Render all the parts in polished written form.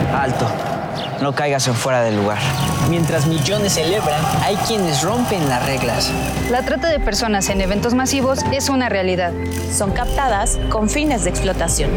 Alto, no caigas en fuera del lugar. Mientras millones celebran, hay quienes rompen las reglas. La trata de personas en eventos masivos es una realidad. Son captadas con fines de explotación.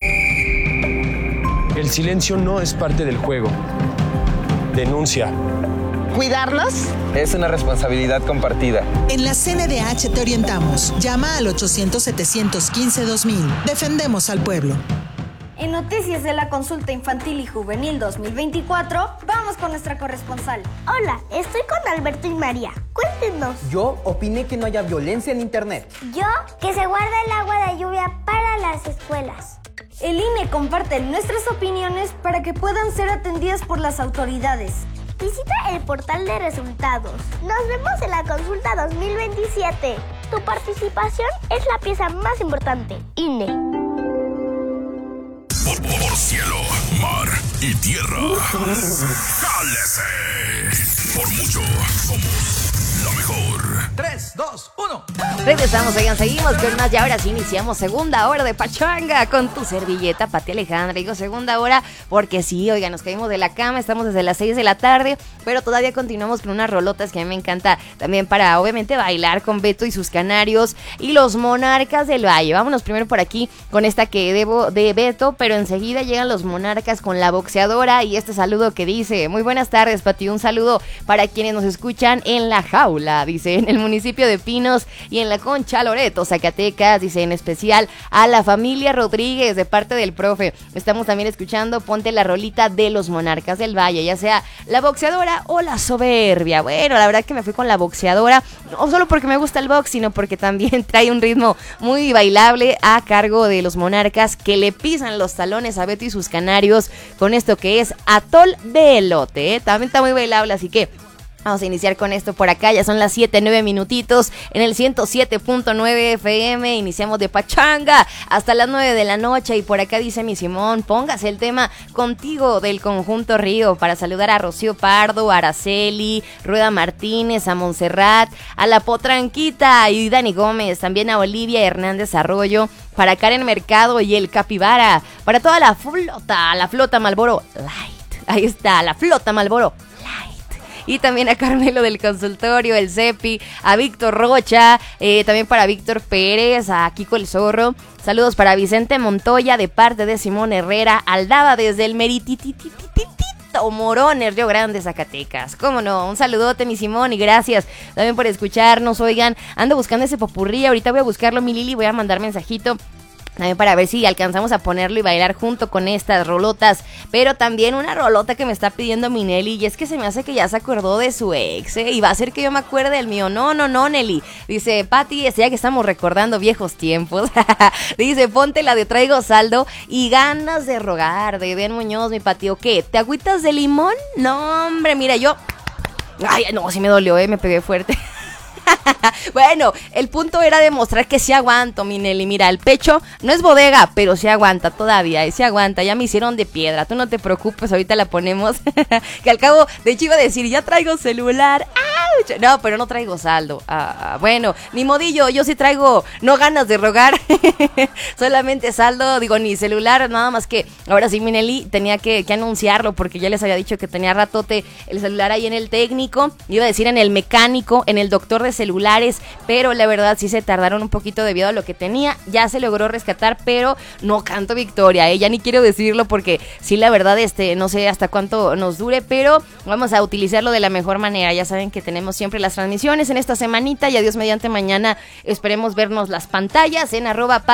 El silencio no es parte del juego. Denuncia. ¿Cuidarnos? Es una responsabilidad compartida. En la CNDH te orientamos. Llama al 800-715-2000. Defendemos al pueblo. En noticias de la Consulta Infantil y Juvenil 2024, vamos con nuestra corresponsal. Hola, estoy con Alberto y María. Cuéntenos. Yo opiné que no haya violencia en internet. Yo, que se guarde el agua de lluvia para las escuelas. El INE comparte nuestras opiniones para que puedan ser atendidas por las autoridades. Visita el portal de resultados. Nos vemos en la Consulta 2027. Tu participación es la pieza más importante. INE. Por cielo, mar y tierra. ¡Jálese! Por mucho somos la mejor. 3, 2, 1. Regresamos, oigan, seguimos con más y ahora sí iniciamos segunda hora de Pachanga con tu servilleta, Pati Alejandra. Digo segunda hora porque sí, oigan, nos caímos de la cama, estamos desde las 6 de la tarde, pero todavía continuamos con unas rolotas que a mí me encanta también para, obviamente, bailar con Beto y sus canarios y los Monarcas del Valle. Vámonos primero por aquí con esta que debo de Beto, pero enseguida llegan los Monarcas con la boxeadora y este saludo que dice: muy buenas tardes, Pati, un saludo para quienes nos escuchan en La Jaula, dice, en el municipio de Pinos y en la Concha, Loreto, Zacatecas, dice, en especial a la familia Rodríguez de parte del profe. Estamos también escuchando Ponte la rolita de los Monarcas del Valle, ya sea la boxeadora o la soberbia. Bueno, la verdad que me fui con la boxeadora, no solo porque me gusta el box, sino porque también trae un ritmo muy bailable a cargo de los Monarcas que le pisan los talones a Beto y sus canarios con esto que es Atol de Elote, ¿eh? También está muy bailable, así que vamos a iniciar con esto por acá, ya son las 7:09 minutitos en el 107.9 FM, iniciamos de Pachanga hasta las 9 de la noche y por acá dice mi Simón, póngase el tema Contigo del conjunto Río para saludar a Rocío Pardo, a Araceli, Rueda Martínez, a Montserrat, a La Potranquita y Dani Gómez, también a Olivia Hernández Arroyo, para Karen Mercado y el Capibara, para toda la flota Malboro Light, ahí está, la flota Malboro Light. Y también a Carmelo del consultorio, el Cepi, a Víctor Rocha, también para Víctor Pérez, a Kiko el Zorro. Saludos para Vicente Montoya de parte de Simón Herrera, Aldaba desde el Merititititito Morones, Río Grande, Zacatecas. Cómo no, un saludote mi Simón y gracias también por escucharnos. Oigan, ando buscando ese popurrí, ahorita voy a buscarlo mi Lili, voy a mandar mensajito también para ver si alcanzamos a ponerlo y bailar junto con estas rolotas, pero también una rolota que me está pidiendo mi Nelly, y es que se me hace que ya se acordó de su ex, y va a ser que yo me acuerde del mío. No, Nelly, dice Pati, ya que estamos recordando viejos tiempos, dice, ponte la de Traigo Saldo y Ganas de Rogar, de Ben Muñoz, mi Pati. ¿O qué? ¿Te agüitas de limón? No, hombre, mira, yo, ay, no, sí me dolió, me pegué fuerte. Bueno, el punto era demostrar que sí aguanto, mi Nelly. Mira, el pecho no es bodega, pero sí aguanta todavía, sí aguanta. Ya me hicieron de piedra, tú no te preocupes, ahorita la ponemos. Que al cabo, de hecho iba a decir, ya traigo celular. ¡Auch! No, pero no traigo saldo. Bueno, ni modillo, yo sí traigo, no ganas de rogar. Solamente saldo, digo, ni celular, nada más que ahora sí, mi Nelly, tenía que anunciarlo, porque ya les había dicho que tenía ratote el celular ahí en el técnico, iba a decir en el mecánico, en el doctor de celulares, pero la verdad sí se tardaron un poquito debido a lo que tenía. Ya se logró rescatar, pero no canto victoria, ya ni quiero decirlo porque sí, la verdad, no sé hasta cuánto nos dure, pero vamos a utilizarlo de la mejor manera. Ya saben que tenemos siempre las transmisiones en esta semanita y a Dios mediante mañana esperemos vernos las pantallas en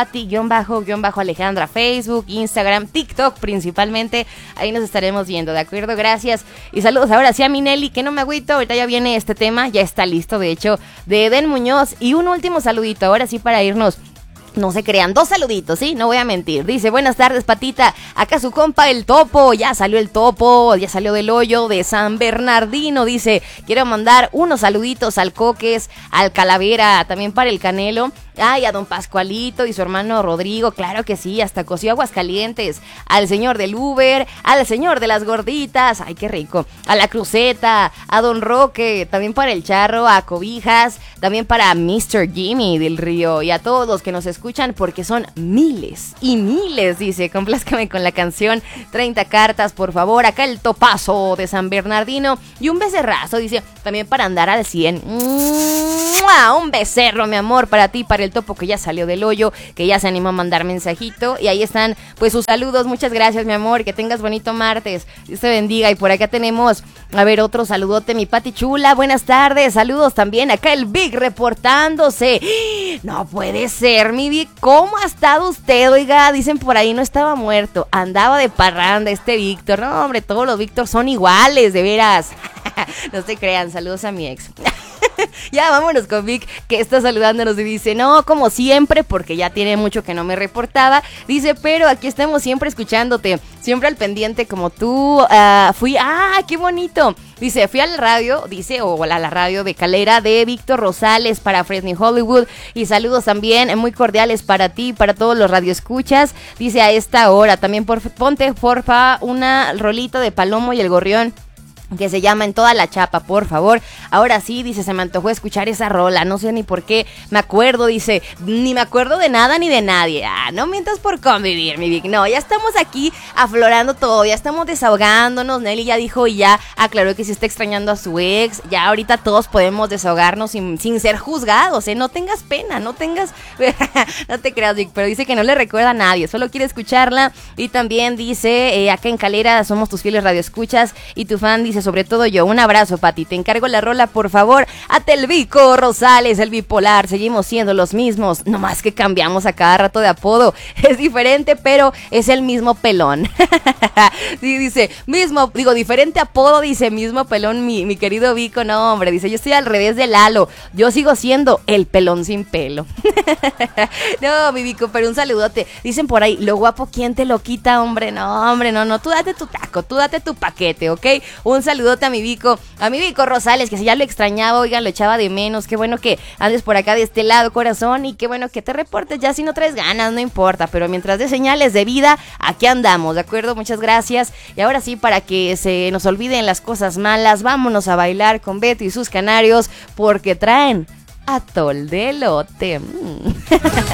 @Pati_Alejandra, Facebook, Instagram, TikTok principalmente, ahí nos estaremos viendo, ¿de acuerdo? Gracias y saludos ahora sí a mi Nelly, que no me agüito, ahorita ya viene este tema, ya está listo de hecho, de Eden Muñoz. Y un último saludito, ahora sí para irnos. No se crean, 2 saluditos, ¿sí? No voy a mentir. Dice, buenas tardes, Patita. Acá su compa, el Topo. Ya salió el Topo, ya salió del hoyo de San Bernardino. Dice, quiero mandar unos saluditos al Coques, al Calavera, también para el Canelo, Ay, a don Pascualito y su hermano Rodrigo, claro que sí, hasta coció Aguascalientes. Al señor del Uber, al señor de las gorditas, ay, qué rico. A la Cruceta, a don Roque, también para el Charro, a Cobijas, también para Mr. Jimmy del Río y a todos los que nos escuchan porque son miles y miles, dice. Complázcame con la canción 30 cartas, por favor. Acá el Topazo de San Bernardino y un becerrazo, dice, también para andar al 100. Un becerro, mi amor, para ti, para el Topo que ya salió del hoyo, que ya se animó a mandar mensajito. Y ahí están, pues, sus saludos. Muchas gracias, mi amor, que tengas bonito martes. Dios te bendiga. Y por acá tenemos, a ver, otro saludote, mi Pati chula. Buenas tardes, saludos también. Acá el Vic reportándose. No puede ser, mi Vic. ¿Cómo ha estado usted? Oiga, dicen por ahí, no estaba muerto, andaba de parranda este Víctor. No, hombre, todos los Víctor son iguales, de veras. No se crean, saludos a mi ex. Ya vámonos con Vic, que está saludándonos y dice, no, como siempre, porque ya tiene mucho que no me reportaba. Dice, pero aquí estamos siempre escuchándote, siempre al pendiente como tú. Qué bonito. Dice, fui al radio, dice, o a la radio de Calera de Víctor Rosales para Fresno Hollywood. Y saludos también muy cordiales para ti, para todos los radioescuchas. Dice, a esta hora también ponte, porfa, una rolita de Palomo y el Gorrión, que se llama En toda la chapa, por favor. Ahora sí, dice, se me antojó escuchar esa rola, no sé ni por qué me acuerdo, dice, ni me acuerdo de nada ni de nadie. No mientas por convivir, mi Vic. No, ya estamos aquí aflorando todo, ya estamos desahogándonos. Nelly ya dijo y ya aclaró que se está extrañando a su ex. Ya ahorita todos podemos desahogarnos sin ser juzgados, no tengas pena, no tengas no te creas, Vic, pero dice que no le recuerda a nadie, solo quiere escucharla. Y también dice, acá en Calera somos tus fieles radioescuchas y tu fan, dice, sobre todo yo. Un abrazo, Pati, te encargo la rola, por favor. A Telvico Rosales, el bipolar, seguimos siendo los mismos, nomás que cambiamos a cada rato de apodo, es diferente, pero es el mismo pelón. Sí, dice, diferente apodo, dice, mismo pelón, mi querido Vico. No, hombre, dice, yo estoy al revés de Lalo, yo sigo siendo el pelón sin pelo. No, mi Vico, pero un saludote. Dicen por ahí, lo guapo, ¿quién te lo quita, hombre? No, hombre, no, tú date tu taco, tú date tu paquete, ¿ok? Un saludote a mi Vico Rosales, que si ya lo extrañaba, oigan, lo echaba de menos. Qué bueno que andes por acá de este lado, corazón, y qué bueno que te reportes. Ya si no traes ganas, no importa, pero mientras des señales de vida, aquí andamos, ¿de acuerdo? Muchas gracias. Y ahora sí, para que se nos olviden las cosas malas, vámonos a bailar con Beto y sus canarios, porque traen atol de elote.